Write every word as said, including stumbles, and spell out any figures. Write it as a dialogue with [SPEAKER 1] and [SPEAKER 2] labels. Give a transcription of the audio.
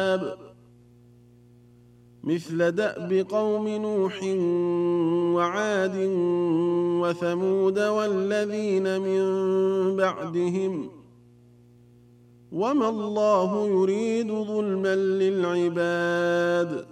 [SPEAKER 1] مثل دأب قوم نوح وعاد وثمود والذين من بعدهم وما الله يريد ظلما للعباد